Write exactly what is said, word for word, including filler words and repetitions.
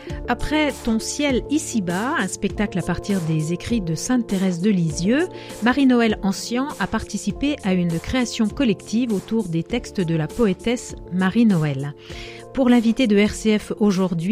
Après Ton ciel ici-bas, un spectacle à partir des écrits de Sainte Thérèse de Lisieux, Marie-Noëlle Ancien a participé à une création collective autour des textes de la poétesse Marie-Noëlle. Pour l'invité de R C F aujourd'hui,